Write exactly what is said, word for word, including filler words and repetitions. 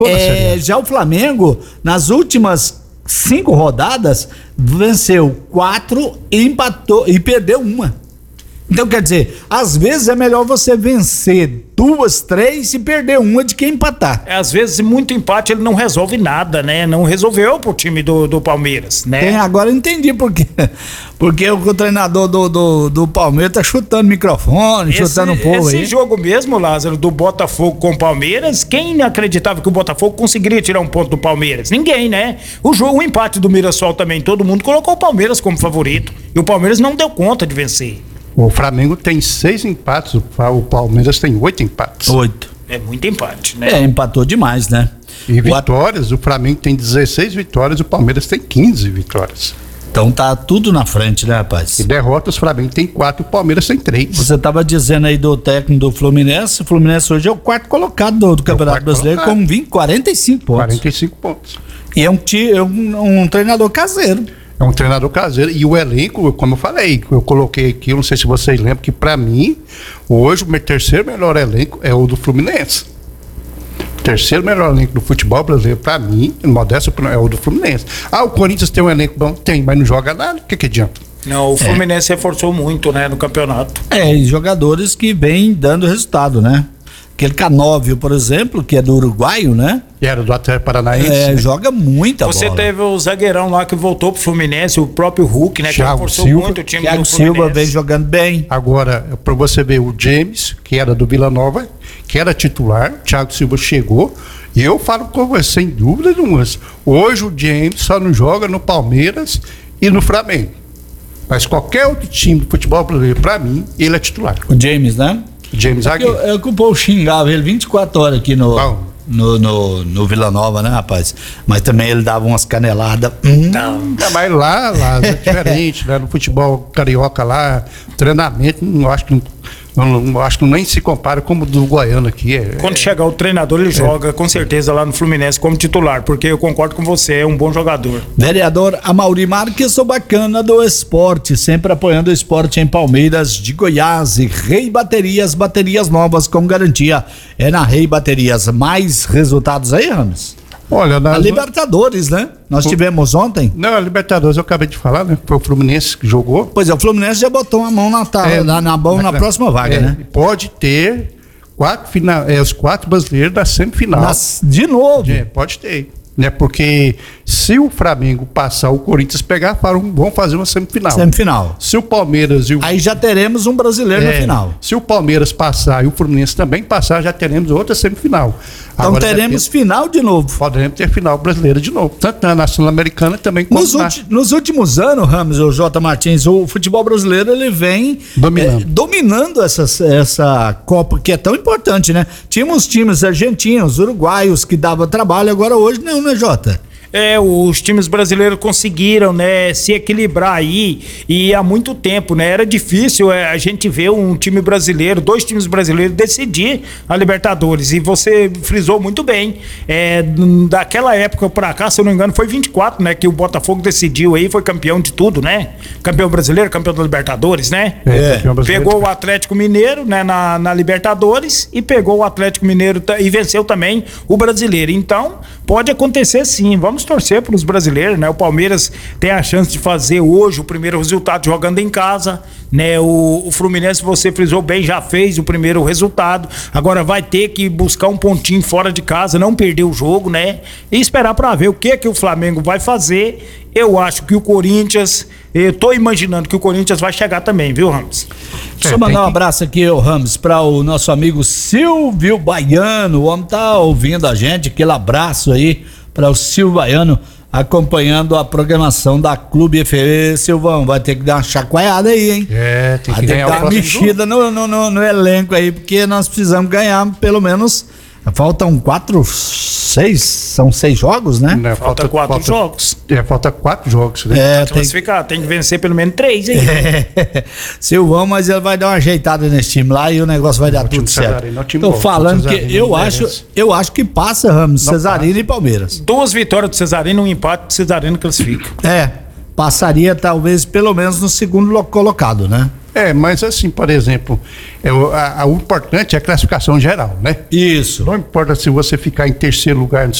É, já o Flamengo, nas últimas cinco rodadas, venceu quatro e empatou e perdeu uma. Então, quer dizer, às vezes é melhor você vencer duas, três e perder uma de quem empatar. É, às vezes, muito empate ele não resolve nada, né? Não resolveu pro time do, do Palmeiras, né? Tem, agora eu entendi por quê. Porque o, o treinador do, do, do Palmeiras tá chutando microfone, esse, chutando o povo esse aí. Esse jogo mesmo, Lázaro, do Botafogo com o Palmeiras, quem acreditava que o Botafogo conseguiria tirar um ponto do Palmeiras? Ninguém, né? O jogo, o empate do Mirassol também, todo mundo colocou o Palmeiras como favorito. E o Palmeiras não deu conta de vencer. O Flamengo tem seis empates, o Palmeiras tem oito empates. Oito. É muito empate, né? É, empatou demais, né? E vitórias, o Flamengo tem dezesseis vitórias, o Palmeiras tem quinze vitórias. Então tá tudo na frente, né, rapaz? E derrotas, o Flamengo tem quatro, o Palmeiras tem três. Você tava dizendo aí do técnico do Fluminense, o Fluminense hoje é o quarto colocado do, do Campeonato Brasileiro colocado. Com vinte, quarenta e cinco pontos. quarenta e cinco pontos. E é um, é um, um treinador caseiro. É um treinador caseiro. E o elenco, como eu falei, eu coloquei aqui, eu não sei se vocês lembram, que pra mim, hoje o meu terceiro melhor elenco é o do Fluminense. O terceiro melhor elenco do futebol brasileiro, pra mim, modesto, é o do Fluminense. Ah, o Corinthians tem um elenco bom? Tem, mas não joga nada, o que que adianta? Não, o Fluminense é. reforçou muito, né, no campeonato. É, e jogadores que vêm dando resultado, né? Aquele Canóvio, por exemplo, que é do uruguaio, né? E era do Atlético Paranaense. É, joga muita Você bola. Você teve o zagueirão lá que voltou pro Fluminense, o próprio Hulk, né? Thiago que reforçou Silva. muito o time Thiago do Fluminense. Silva vem jogando bem. Agora, pra você ver, o James, que era do Vila Nova, que era titular, o Thiago Silva chegou, e eu falo com você, sem dúvida nenhuma, hoje o James só não joga no Palmeiras e no Flamengo. Mas qualquer outro time do futebol brasileiro, pra mim, ele é titular. O James, né? James é que, eu, é que o povo xingava ele vinte e quatro horas aqui no, no, no, no Vila Nova, né, rapaz? Mas também ele dava umas caneladas. Hum. Não. É, mas lá, lá é diferente, né? No futebol carioca lá, treinamento, não acho que não, não acho que nem se compara como o do Goiano aqui. É, Quando chegar o treinador, ele é. joga com certeza lá no Fluminense como titular, porque eu concordo com você, é um bom jogador. Vereador Amaury Marques, sou bacana do esporte, sempre apoiando o esporte em Palmeiras de Goiás. E Rei Baterias, baterias novas com garantia. É na Rei Baterias. Mais resultados aí, Ramos? Olha, na a Libertadores, né? Nós o... tivemos ontem. Não, a Libertadores eu acabei de falar, né? Foi o Fluminense que jogou. Pois é, o Fluminense já botou a mão na, tá, é, na, na, mão na, na próxima vaga, é, né? Pode ter quatro final, é, os quatro brasileiros da semifinal. Nas, de novo? É, pode ter. Né? Porque se o Flamengo passar, o Corinthians pegar, vão fazer uma semifinal. Semifinal. Se o Palmeiras e o... Aí já teremos um brasileiro é, na final. Se o Palmeiras passar e o Fluminense também passar, já teremos outra semifinal. Então Agora, teremos ter... final de novo. Podemos ter final brasileira de novo. Tanto na Sul-Americana também como nos, na... ulti... nos últimos anos, Ramos, o J. Martins, o futebol brasileiro ele vem dominando, é, dominando essa, essa Copa, que é tão importante, né? Tínhamos times argentinos, uruguaios, que davam trabalho, agora hoje não, né, Jota? É, os times brasileiros conseguiram, né, se equilibrar aí, e há muito tempo, né, era difícil é, a gente ver um time brasileiro, dois times brasileiros decidir a Libertadores, e você frisou muito bem, é, daquela época pra cá, se eu não me engano, foi vinte e quatro, né, que o Botafogo decidiu aí, foi campeão de tudo, né, campeão brasileiro, campeão da Libertadores, né, é, pegou o Atlético Mineiro, né, na, na Libertadores, e pegou o Atlético Mineiro e venceu também o brasileiro, então pode acontecer sim, vamos torcer para os brasileiros, né? O Palmeiras tem a chance de fazer hoje o primeiro resultado jogando em casa, né? O, o Fluminense, você frisou bem, já fez o primeiro resultado, agora vai ter que buscar um pontinho fora de casa, não perder o jogo, né? E esperar para ver o que que o Flamengo vai fazer. Eu acho que o Corinthians, eu tô imaginando que o Corinthians vai chegar também, viu, Ramos? Deixa eu mandar um abraço aqui, ô Ramos, para o nosso amigo Silvio Baiano, o homem tá ouvindo a gente, aquele abraço aí para o Silvio Baiano, acompanhando a programação da Clube F M. Silvão, vai ter que dar uma chacoalhada aí, hein? É, tem que vai ter ganhar que dar uma mexida no, no, no, no elenco aí, porque nós precisamos ganhar pelo menos. Faltam quatro, seis, são seis jogos, né? Não, falta, falta quatro falta, jogos. É, falta quatro jogos, né? É, tem que classificar, tem que vencer pelo menos três, hein? É. Silvão, mas ele vai dar uma ajeitada nesse time lá e o negócio vai dar tudo certo. Tô falando que eu acho, eu acho que passa, Ramos, Cesarino e Palmeiras. Duas vitórias do Cesarino, um empate do Cesarino classifica. É. passaria talvez pelo menos no segundo lo- colocado, né? É, mas assim, por exemplo, é, o, a, a- o importante é a classificação geral, né? Isso. Não importa se você ficar em terceiro lugar,